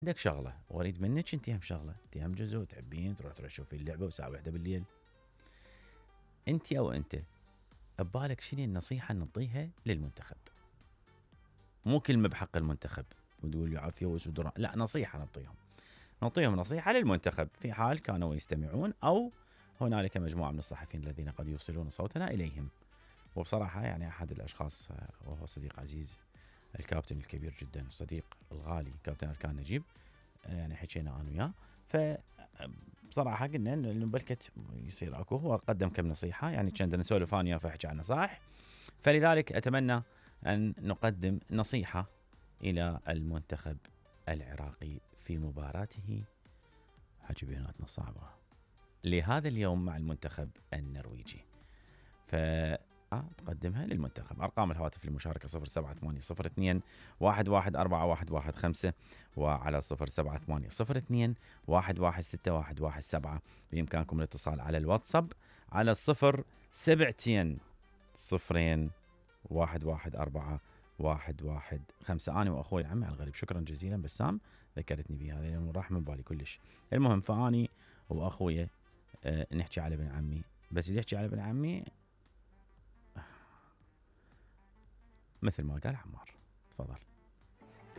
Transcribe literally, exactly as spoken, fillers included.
عندك شغله واريد منك انت هم شغله، انت هم جزء تحبين تروح تروح تشوفين اللعبه وساعه واحده بالليل، انت او انت ببالك شنو النصيحه نعطيها للمنتخب؟ مو كلمه بحق المنتخب وتقول لي عافيه وسدرا، لا، نصيحه نعطيهم، نعطيهم نصيحه للمنتخب في حال كانوا يستمعون، او هنالك مجموعه من الصحفيين الذين قد يوصلون صوتنا اليهم. وبصراحه يعني احد الاشخاص وهو صديق عزيز، الكابتن الكبير جدا، صديق الغالي كابتن اركان نجيب، يعني حكينا انا وياه، ف بصراحه قلنا انه بلكت يصير اكو، هو قدم كم نصيحه، يعني كان نسولف انا فاحكي عن نصائح، فلذلك اتمنى ان نقدم نصيحه الى المنتخب العراقي في مباراته، حكي بيناتنا صعبه، لهذا اليوم مع المنتخب النرويجي. ف تقدمها للمنتخب. أرقام الهواتف للمشاركة صفر سبعة ثمانية صفر اثنين واحد واحد أربعة واحد واحد خمسة، وعلى صفر سبعة ثمانية صفر اثنين واحد واحد ستة واحد واحد سبعة. بإمكانكم الاتصال على الواتساب على صفر سبعتين صفرين واحد واحد أربعة واحد واحد خمسة. أنا وأخوي العمي على الغريب، شكرا جزيلا بسام، ذكرتني بهذا اليوم راح من بالي كلش. المهم فأني وأخويا أه نحكي على ابن عمي، بس اللي يحكي على ابن عمي مثل ما قال عمار. تفضل.